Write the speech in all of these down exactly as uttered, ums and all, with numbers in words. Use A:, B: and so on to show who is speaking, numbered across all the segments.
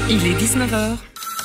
A: Il est dix-neuf heures.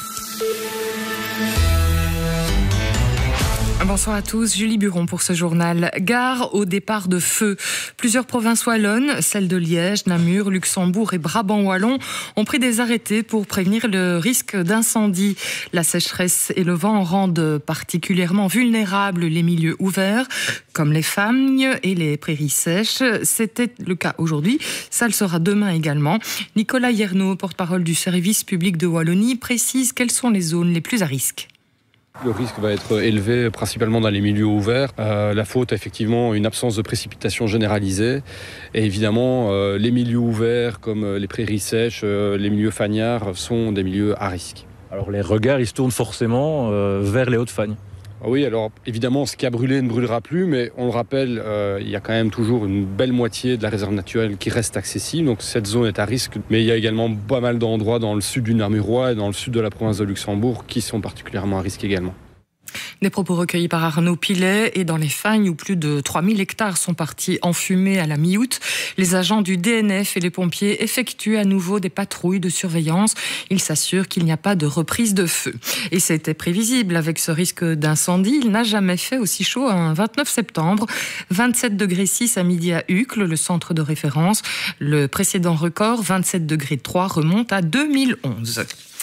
A: Bonsoir à tous, Julie Buron pour ce journal. Gare au départ de feu. Plusieurs provinces wallonnes, celles de Liège, Namur, Luxembourg et Brabant wallon, ont pris des arrêtés pour prévenir le risque d'incendie. La sécheresse et le vent rendent particulièrement vulnérables les milieux ouverts, comme les fagnes et les prairies sèches. C'était le cas aujourd'hui, ça le sera demain également. Nicolas Yernaud, porte-parole du service public de Wallonie, précise quelles sont les zones les plus à risque.
B: Le risque va être élevé principalement dans les milieux ouverts. Euh, la faute, effectivement, une absence de précipitation généralisée. Et évidemment, euh, les milieux ouverts comme les prairies sèches, euh, les milieux fagnards sont des milieux à risque.
C: Alors les regards, ils se tournent forcément euh, vers les hautes fagnes.
B: Oui, alors évidemment, ce qui a brûlé ne brûlera plus, mais on le rappelle, euh, il y a quand même toujours une belle moitié de la réserve naturelle qui reste accessible, donc cette zone est à risque. Mais il y a également pas mal d'endroits dans le sud du Namurois et dans le sud de la province de Luxembourg qui sont particulièrement à risque également.
A: Des propos recueillis par Arnaud Pilet. Et dans les fagnes où plus de trois mille hectares sont partis en fumée à la mi-août, les agents du D N F et les pompiers effectuent à nouveau des patrouilles de surveillance. Ils s'assurent qu'il n'y a pas de reprise de feu. Et c'était prévisible avec ce risque d'incendie. Il n'a jamais fait aussi chaud un vingt-neuf septembre. vingt-sept degrés six à midi à Uccle, le centre de référence. Le précédent record, vingt-sept degrés trois, remonte à deux mille onze.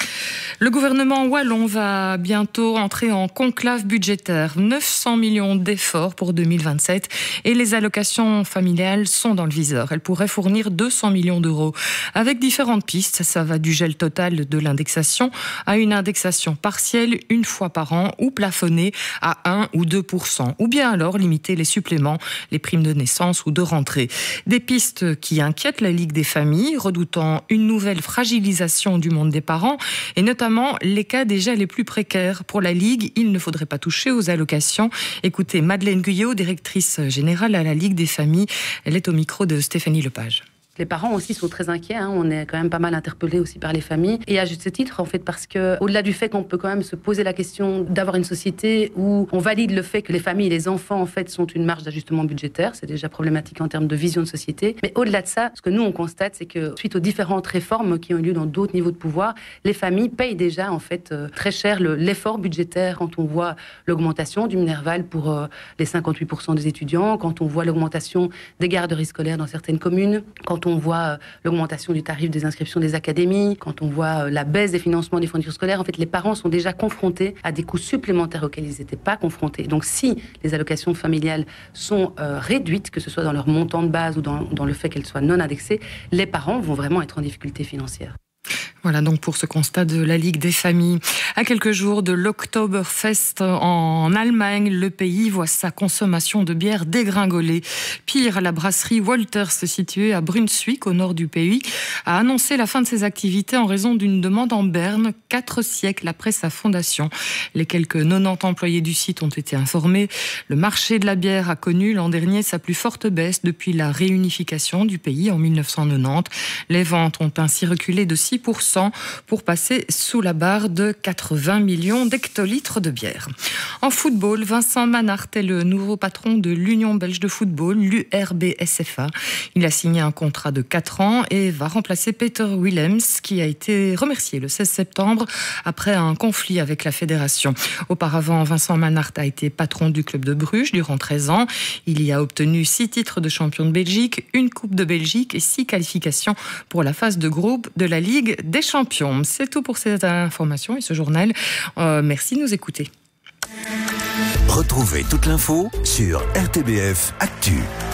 A: Le gouvernement wallon va bientôt entrer en conclave budgétaire. neuf cents millions d'efforts pour deux mille vingt-sept et les allocations familiales sont dans le viseur. Elles pourraient fournir deux cents millions d'euros avec différentes pistes. Ça va du gel total de l'indexation à une indexation partielle une fois par an ou plafonnée à un ou deux pour cent. Ou bien alors limiter les suppléments, les primes de naissance ou de rentrée. Des pistes qui inquiètent la Ligue des familles, redoutant une nouvelle fragilisation du monde des parents et notamment les cas déjà les plus précaires. Pour la Ligue, il ne faudrait pas toucher aux allocations. Écoutez Madeleine Guyot, directrice générale à la Ligue des familles. Elle est au micro de Stéphanie Lepage.
D: Les parents aussi sont très inquiets, hein. On est quand même pas mal interpellés aussi par les familles. Et à juste titre, en fait, parce que au-delà du fait qu'on peut quand même se poser la question d'avoir une société où on valide le fait que les familles et les enfants, en fait, sont une marge d'ajustement budgétaire, c'est déjà problématique en termes de vision de société. Mais au-delà de ça, ce que nous, on constate, c'est que suite aux différentes réformes qui ont eu lieu dans d'autres niveaux de pouvoir, les familles payent déjà, en fait, euh, très cher le, l'effort budgétaire quand on voit l'augmentation du Minerval pour euh, les cinquante-huit pour cent des étudiants, quand on voit l'augmentation des garderies scolaires dans certaines communes, quand on voit l'augmentation du tarif des inscriptions des académies, quand on voit la baisse des financements des fournitures scolaires, en fait, les parents sont déjà confrontés à des coûts supplémentaires auxquels ils n'étaient pas confrontés. Donc, si les allocations familiales sont euh, réduites, que ce soit dans leur montant de base ou dans, dans le fait qu'elles soient non indexées, les parents vont vraiment être en difficulté financière.
A: Voilà donc pour ce constat de la Ligue des familles. À quelques jours de l'Oktoberfest en Allemagne, le pays voit sa consommation de bière dégringoler. Pire, la brasserie Wolters, située à Brunswick, au nord du pays, a annoncé la fin de ses activités en raison d'une demande en berne, quatre siècles après sa fondation. Les quelques quatre-vingt-dix employés du site ont été informés. Le marché de la bière a connu l'an dernier sa plus forte baisse depuis la réunification du pays en mille neuf cent quatre-vingt-dix. Les ventes ont ainsi reculé de six pour cent pour passer sous la barre de quatre-vingts millions d'hectolitres de bière. En football, Vincent Manhart est le nouveau patron de l'Union belge de football, l'U R B S F A. Il a signé un contrat de quatre ans et va remplacer Peter Willems, qui a été remercié le seize septembre après un conflit avec la fédération. Auparavant, Vincent Manhart a été patron du club de Bruges durant treize ans. Il y a obtenu six titres de champion de Belgique, une Coupe de Belgique et six qualifications pour la phase de groupe de la Ligue des champions. C'est tout pour cette information et ce journal. Euh, merci de nous écouter.
E: Retrouvez toute l'info sur R T B F Actu.